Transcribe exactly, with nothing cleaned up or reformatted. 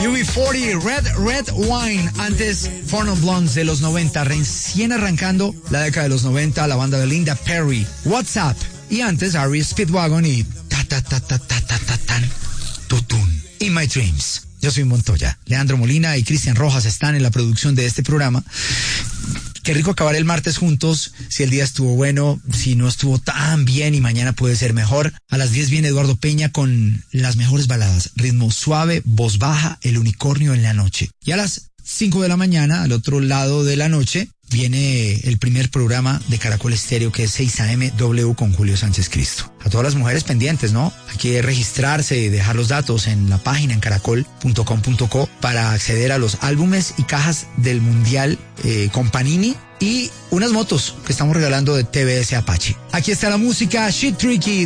U B cuarenta, Red Red Wine. Antes, Four Non Blondes de los noventa, recién arrancando la década de los noventa, la banda de Linda Perry, WhatsApp. Y antes, R E O Speedwagon y ta ta ta ta ta ta ta tan tutun. In My Dreams. Yo soy Montoya. Leandro Molina y Cristian Rojas están en la producción de este programa. Qué rico acabar el martes juntos, si el día estuvo bueno, si no estuvo tan bien y mañana puede ser mejor. A las diez viene Eduardo Peña con las mejores baladas, ritmo suave, voz baja, el unicornio en la noche. Y a las cinco de la mañana, al otro lado de la noche, viene el primer programa de Caracol Estéreo, que es seis A M W con Julio Sánchez Cristo. A todas las mujeres pendientes, ¿no? Hay que registrarse y dejar los datos en la página en caracol punto com punto co para acceder a los álbumes y cajas del Mundial eh, con Panini y unas motos que estamos regalando de T V S Apache. Aquí está la música, Shit Tricky.